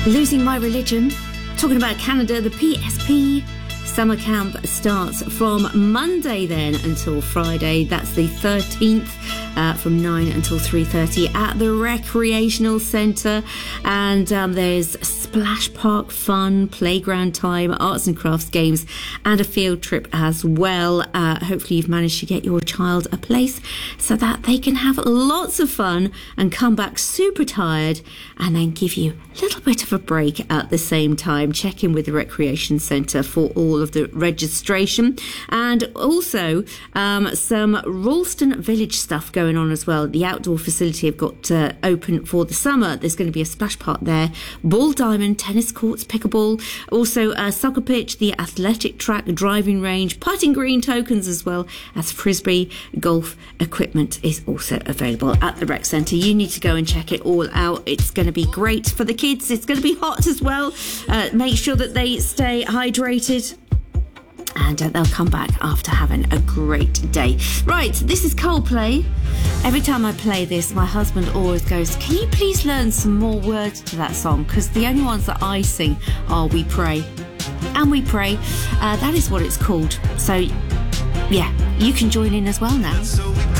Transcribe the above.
Losing My Religion. Talking about Canada, the PSP summer camp starts from Monday then until Friday. That's the 13th, from 9 until 3:30 at the Recreational Centre. And there's splash park fun, playground time, arts and crafts games, and a field trip as well. Hopefully you've managed to get your child a place so that they can have lots of fun and come back super tired and then give you a little bit of a break at the same time. Check in with the Recreation Centre for all of the registration. And also some Ralston Village stuff going on as well. The outdoor facility have got open for the summer. There's going to be a splash park there, ball diamond, tennis courts, pickleball, also a soccer pitch, the athletic track, driving range, putting green tokens, as well as frisbee golf equipment is also available at the rec centre. You need to go and check it all out. It's going to be great for the kids. It's going to be hot as well. Make sure that they stay hydrated, and they'll come back after having a great day. Right, this is Coldplay. Every time I play this, my husband always goes, can you please learn some more words to that song? Because the only ones that I sing are We Pray. And We Pray. That is what it's called. So, yeah, you can join in as well now.